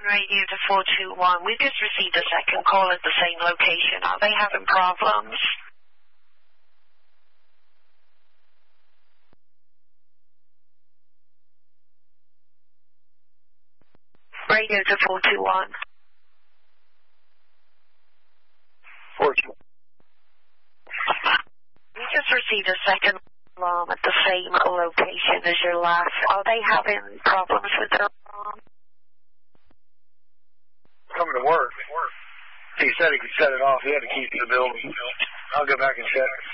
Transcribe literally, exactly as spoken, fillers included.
Radio to four two one. We've just received a second call at the same location. Are they having problems? Radio to four two one. four two one. We just received a second alarm at the same location as your last. Are they having problems with their alarm? Coming to work. He said he could set it off. He had a key to the building. I'll go back and check.